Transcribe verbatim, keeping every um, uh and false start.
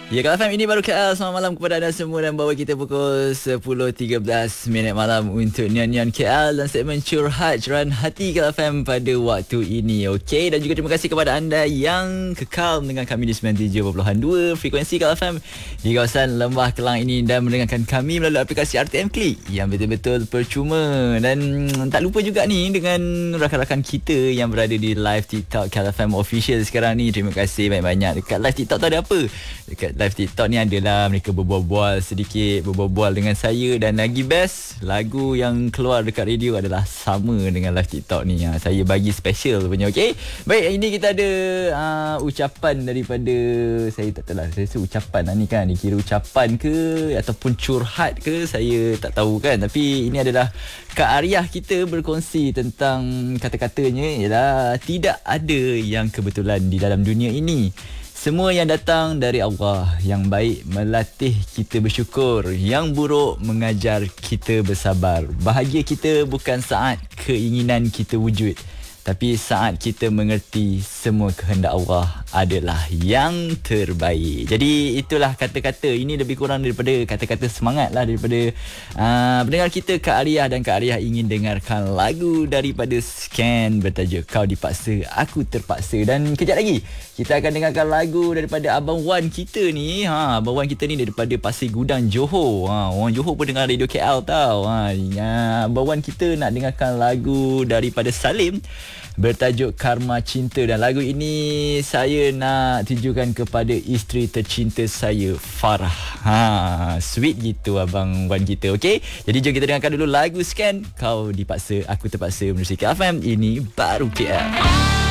Ya, Kak F M, ini baru K L. Selamat malam kepada anda semua dan bawa kita pukul sepuluh tiga belas minit malam untuk Nyan-Nyan K L dan segmen Curhat Curahan Hati K L F M pada waktu ini. Okey, dan juga terima kasih kepada anda yang kekal dengan kami di sembilan puluh tujuh perpuluhan dua frekuensi K L F M di kawasan Lembah Kelang ini dan mendengarkan kami melalui aplikasi R T M Klik yang betul-betul percuma. Dan tak lupa juga ni dengan rakan-rakan kita yang berada di live TikTok K L F M Official sekarang ni. Terima kasih banyak-banyak. Dekat live TikTok tu ada apa? Dekat live TikTok ni adalah mereka berbual-bual sedikit, berbual-bual dengan saya, dan lagi best, lagu yang keluar dekat radio adalah sama dengan live TikTok ni. Ha, saya bagi special punya, okey. Baik, ini kita ada uh, ucapan daripada, saya tak tahu lah, saya rasa ucapan lah ni kan, dikira ucapan ke ataupun curhat ke, saya tak tahu kan. Tapi ini adalah Kak Ariah kita berkongsi tentang kata-katanya ialah tidak ada yang kebetulan di dalam dunia ini. Semua yang datang dari Allah. Yang baik melatih kita bersyukur, yang buruk mengajar kita bersabar. Bahagia kita bukan saat keinginan kita wujud, tapi saat kita mengerti semua kehendak Allah adalah yang terbaik. Jadi itulah kata-kata, ini lebih kurang daripada kata-kata semangat lah daripada uh, pendengar kita Kak Ariah. Dan Kak Ariah ingin dengarkan lagu daripada Scan bertajuk Kau Dipaksa Aku Terpaksa. Dan kejap lagi kita akan dengarkan lagu daripada Abang Wan kita ni. ha, Abang Wan kita ni daripada Pasir Gudang, Johor. ha, Orang Johor pun dengar radio K L tau. ha, ya, Abang Wan kita nak dengarkan lagu daripada Salim bertajuk Karma Cinta. Dan lagu ini saya nak tujukan kepada isteri tercinta saya, Farah. Ha, sweet gitu Abang Wan kita. Okey, jadi jom kita dengarkan dulu lagu Scan Kau Dipaksa Aku Terpaksa menerusi K F M. Ini baru K L.